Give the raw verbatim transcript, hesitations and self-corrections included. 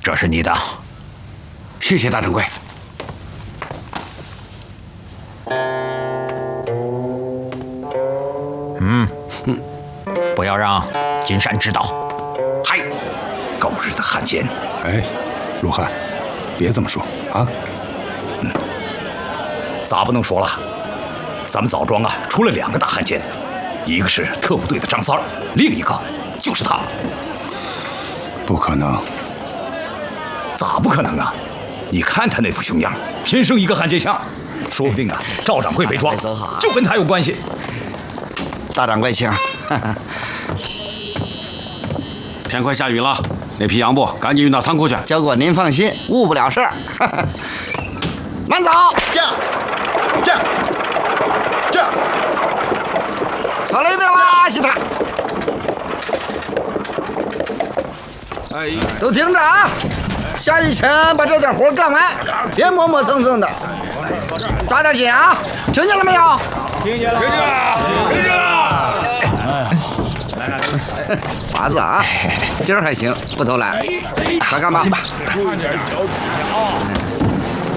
这是你的， 谢谢大掌柜。 嗯嗯，不要让金山知道。 嗨，狗日的汉奸！ 哎，罗汉，别这么说啊。 嗯，咋不能说了？咱们枣庄啊，出了两个大汉奸，一个是特务队的张三儿，另一个就是他。 不可能。 咋不可能啊？你看他那副熊样，天生一个汉奸相，说不定啊，赵掌柜被抓就跟他有关系。 大掌柜请。 天快下雨了，那批洋布赶紧运到仓库去。 交给您放心，误不了事儿。慢走， 驾，驾，驾。 手雷的哇，西塔。 哎， 都听着啊！下雨前把这点活干完，别磨磨蹭蹭的，抓点紧啊！听见了没有？ 听见了，听见了，听见了！ 来来来，华子啊，今儿还行，不偷懒，快干吧。 注意点脚底下啊！